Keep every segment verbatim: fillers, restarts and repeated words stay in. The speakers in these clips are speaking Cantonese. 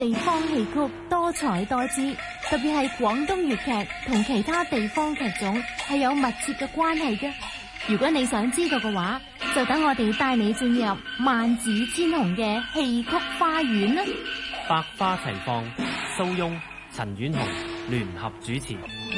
地方戲曲多彩多姿，特別係廣東粵劇同其他地方劇種係有密切嘅關係嘅。如果你想知道嘅話，就等我哋帶你進入萬紫千紅嘅戲曲花園啦！ 百花齊放，蘇翁、陳婉紅聯合主持。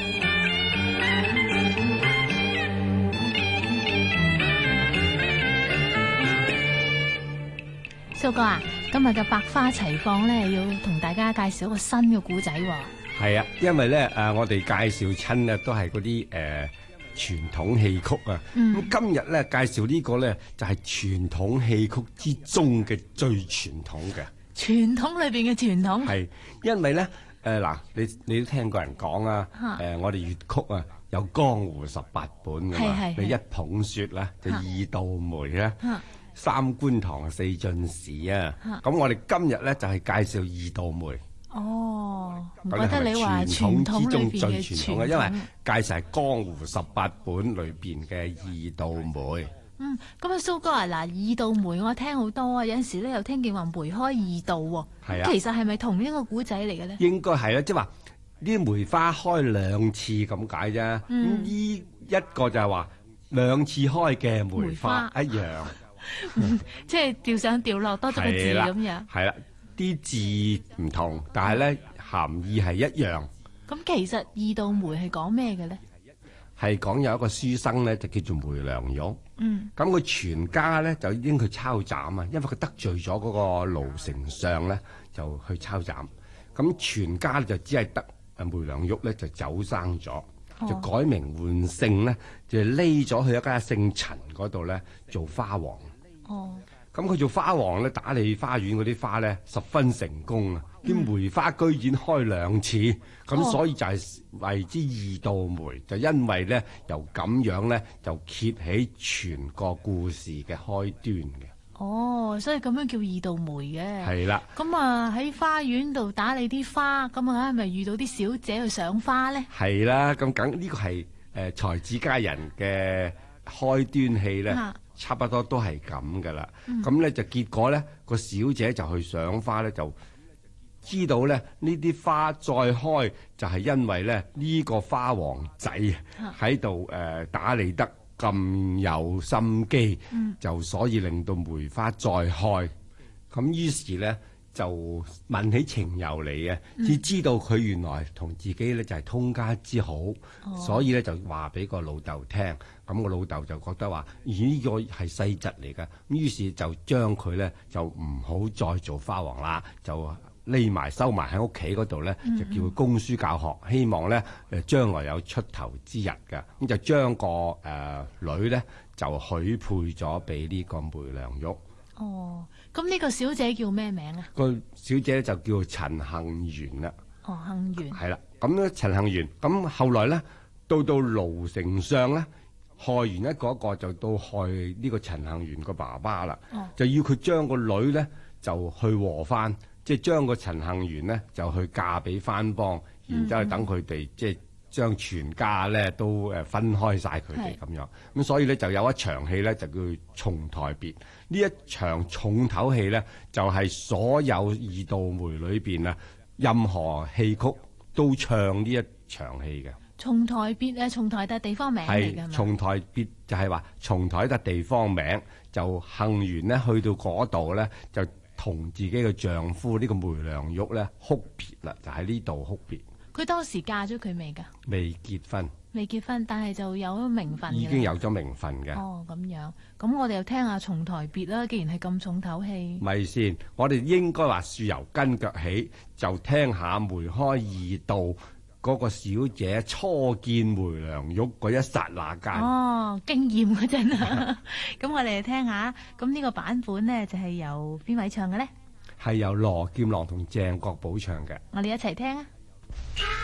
蘇哥啊，今日嘅百花齊放咧，要同大家介紹一個新嘅古仔。 係啊，因為咧誒，我哋介紹親咧都係嗰啲誒傳統戲曲啊。咁、嗯、今日咧介紹呢個咧就係傳統戲曲之中嘅最傳統嘅。 傳統裏邊嘅傳統。係， 因為咧誒嗱，你你都聽過人講啊，誒、呃、我哋粵曲啊有江湖十八本噶嘛，你一捧雪啦，就二道梅啦。三觀堂四進士啊，咁我哋今日咧就係介紹二道梅。 哦，唔覺得你話傳統之中最傳統嘅， 因為介紹係江湖十八本裏邊嘅二道梅。 嗯，咁啊蘇哥啊，嗱，二道梅我聽好多啊，有陣時咧又聽見話梅開二道喎。係啊，其實係咪同一個古仔嚟嘅咧？ 應該係啦，即係話啲梅花開兩次咁解啫。咁呢、嗯、一個就係話兩次開嘅梅花一樣。 嗯、即係掉上掉落多咗個字咁樣， 係啦，啲字唔同，但係咧含義係一樣。 咁其實二道梅係講咩嘅咧？ 係講有一個書生咧，就叫做梅良玉。嗯，咁佢全家咧就已經去抄斬啊，因為佢得罪咗嗰個盧丞相咧，就去抄斬。咁全家就只係得誒梅良玉咧就走生咗。就改名換姓咧，就匿咗去一間姓陳嗰度咧做花王。哦，咁佢做花王咧，打理花園嗰啲花咧十分成功啊！啲、嗯、梅花居然開兩次，咁、哦、所以就係為之二道梅。就因為咧由咁樣咧就揭起全個故事嘅開端嘅。 哦，所以咁樣叫二道梅嘅。係啦。 咁啊喺花園度打理啲花，咁啊係咪遇到啲小姐去賞花咧？ 係啦，咁梗呢個係誒才子佳人嘅開端戲咧，啊、差不多都係咁噶啦。咁、嗯、咧就結果咧個小姐就去賞花咧，就知道咧呢啲花再開就係因為咧呢、這個花王仔喺度誒打理得咁有心機、嗯，就所以令到梅花再開。咁於是咧就問起情由嚟嘅，只、嗯、知道佢原來同自己咧就係、是、通家之好，哦、所以咧就話俾個老豆聽。咁個老豆就覺得話，咦呢個係世侄嚟㗎。咁於是就將佢咧就唔好再做花王啦，就匿埋收埋喺屋企嗰度咧，就叫佢供書教學，嗯、希望咧誒將來有出頭之日㗎。咁就將個誒、呃、女咧就許配咗俾呢個梅良玉。哦， 咁呢個小姐叫咩名啊？ 個小姐就叫陳杏園啦。 哦，杏園。係啦，咁咧陳杏園，咁後來咧到到盧丞相咧害完一個一個，就到害呢個陳杏園個爸爸啦。哦，就要佢將個女咧就去和番。即係將個陳杏園咧就去嫁俾番邦，然之後等佢哋即係將全家咧都誒分開晒佢哋咁樣。咁所以咧就有一場戲咧就叫重台別。呢一場重頭戲咧就係、是、所有二道梅裏邊啊任何戲曲都唱呢一場戲嘅。 重台別啊，重台笪地方名嚟㗎嘛。 重台別就係話重台笪地方名，就杏園咧去到嗰度咧就。同自己嘅丈夫呢個梅良玉咧哭別啦，就喺呢度哭別。 佢當時嫁咗佢未㗎？ 未結婚。未結婚，但係就有名分。 已經有咗名分嘅。 哦，咁樣，咁我哋又聽下重台別啦。既然係咁重頭戲， 咪先，我哋應該話樹由根腳起，就聽下梅開二度嗰個小姐初見梅良玉嗰一剎那間。 哦，驚豔嗰陣啊！咁我哋聽下，咁呢個版本呢，就係由邊位唱嘅呢？ 係由羅劍郎同鄭國寶唱嘅。 我哋一齊聽啊！